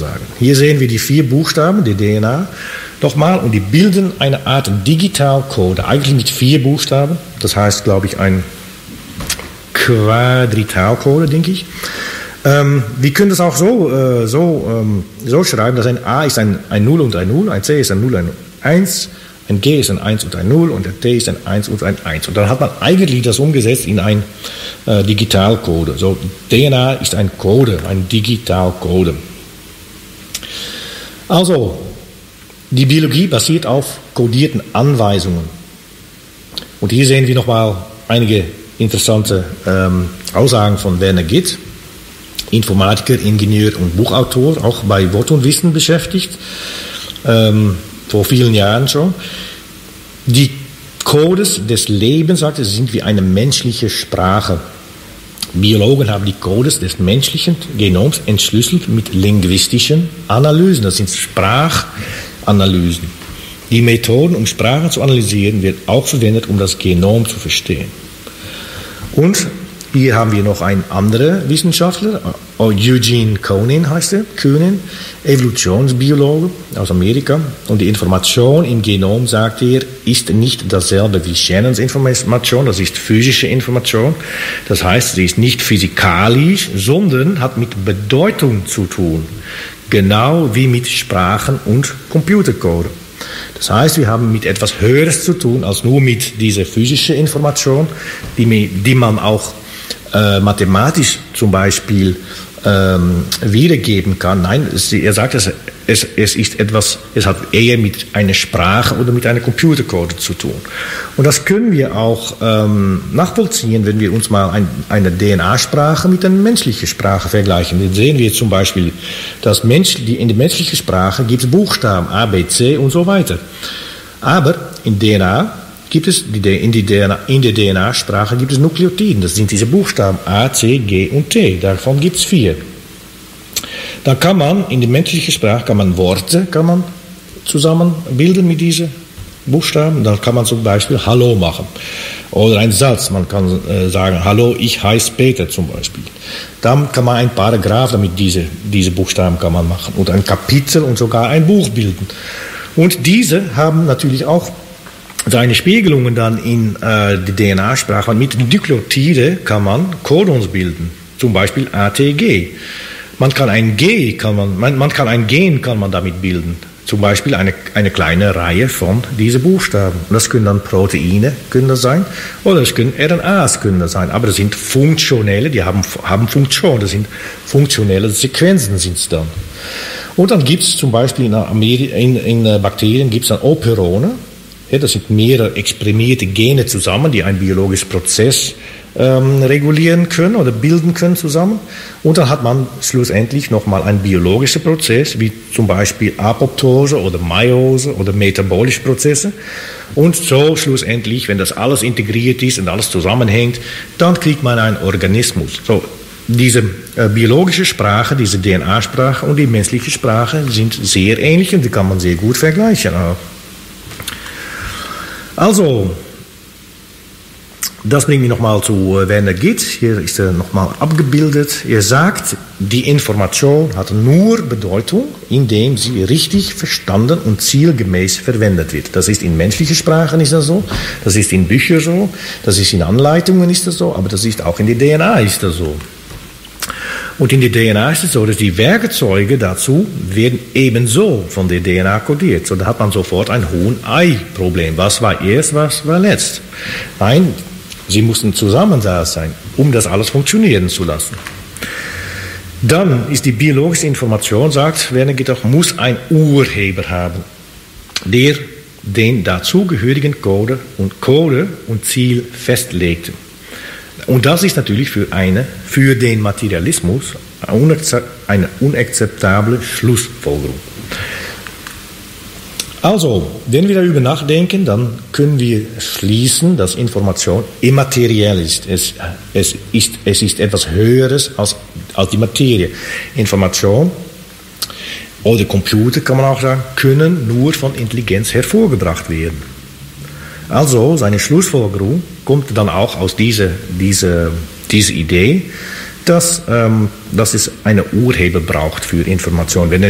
sagen. Hier sehen wir die 4 Buchstaben, die DNA, nochmal, und die bilden eine Art Digitalcode, eigentlich mit 4 Buchstaben, das heißt, glaube ich, ein Quadritalcode, denke ich. Wir können das auch so schreiben, dass ein A ist ein 0 und ein 0, ein C ist ein 0 und ein 1, ein G ist ein 1 und ein 0 und ein T ist ein 1 und ein 1. Und dann hat man eigentlich das umgesetzt in ein Digitalcode. So, DNA ist ein Code, ein Digitalcode. Also, die Biologie basiert auf kodierten Anweisungen. Und hier sehen wir nochmal einige interessante Aussagen von Werner Gitt, Informatiker, Ingenieur und Buchautor, auch bei Wort und Wissen beschäftigt, vor vielen Jahren schon. Die Codes des Lebens, sagt er, sind wie eine menschliche Sprache. Biologen haben die Codes des menschlichen Genoms entschlüsselt mit linguistischen Analysen. Das sind Sprachanalysen. Die Methoden, um Sprache zu analysieren, wird auch verwendet, um das Genom zu verstehen. Und hier haben wir noch einen anderen Wissenschaftler, Eugene Koenen heißt er, Evolutionsbiologe aus Amerika. Und die Information im Genom, sagt er, ist nicht dasselbe wie Shannons Information, das ist physische Information. Das heißt, sie ist nicht physikalisch, sondern hat mit Bedeutung zu tun, genau wie mit Sprachen und Computercode. Das heißt, wir haben mit etwas Höheres zu tun, als nur mit dieser physischen Information, die man auch mathematisch zum Beispiel wiedergeben kann. Nein, er sagt, es ist etwas, es hat eher mit einer Sprache oder mit einer Computercode zu tun. Und das können wir auch nachvollziehen, wenn wir uns mal eine DNA-Sprache mit einer menschlichen Sprache vergleichen. Dann sehen wir zum Beispiel, dass in der menschlichen Sprache gibt es Buchstaben A, B, C und so weiter. Aber in DNA gibt es in der DNA-Sprache gibt es Nukleotiden. Das sind diese Buchstaben A, C, G und T. Davon gibt es 4. Dann kann man in der menschlichen Sprache Worte zusammenbilden mit diesen Buchstaben. Dann kann man zum Beispiel Hallo machen. Oder ein Satz. Man kann sagen, Hallo, ich heiße Peter zum Beispiel. Dann kann man ein Paragraph damit diese Buchstaben kann man machen. Und ein Kapitel und sogar ein Buch bilden. Und diese haben natürlich auch seine Spiegelungen dann in die DNA-Sprache. Mit Nukleotide kann man Codons bilden, zum Beispiel ATG. Man kann ein Gen kann man damit bilden, zum Beispiel eine kleine Reihe von diesen Buchstaben. Und das können dann Proteine sein oder es können RNAs sein, aber das sind funktionelle, die haben Funktion, das sind funktionelle Sequenzen sind es dann. Und dann gibt es zum Beispiel in Bakterien gibt es dann Operone. Ja, das sind mehrere exprimierte Gene zusammen, die einen biologischen Prozess regulieren können oder bilden können zusammen. Und dann hat man schlussendlich nochmal einen biologischen Prozess, wie zum Beispiel Apoptose oder Meiose oder metabolische Prozesse. Und so schlussendlich, wenn das alles integriert ist und alles zusammenhängt, dann kriegt man einen Organismus. So, diese biologische Sprache, diese DNA-Sprache und die menschliche Sprache sind sehr ähnlich und die kann man sehr gut vergleichen. Also, das bringt mich nochmal zu Werner Gitt. Hier ist er nochmal abgebildet. Er sagt, die Information hat nur Bedeutung, indem sie richtig verstanden und zielgemäß verwendet wird. Das ist in menschlichen Sprachen ist das so, das ist in Büchern so, das ist in Anleitungen ist das so, aber das ist auch in der DNA ist das so. Und in der DNA ist es so, dass die Werkzeuge dazu werden ebenso von der DNA kodiert. So, da hat man sofort ein Huhn-Ei-Problem. Was war erst, was war letzt? Nein, sie mussten zusammen da sein, um das alles funktionieren zu lassen. Dann ist die biologische Information, sagt Werner Gitt auch, muss ein Urheber haben, der den dazugehörigen Code und Ziel festlegt. Und das ist natürlich für den Materialismus eine unakzeptable Schlussfolgerung. Also, wenn wir darüber nachdenken, dann können wir schließen, dass Information immateriell ist. Es ist etwas Höheres als die Materie. Information oder Computer, kann man auch sagen, können nur von Intelligenz hervorgebracht werden. Also, seine Schlussfolgerung kommt dann auch aus dieser Idee, dass es einen Urheber braucht für Information. Wenn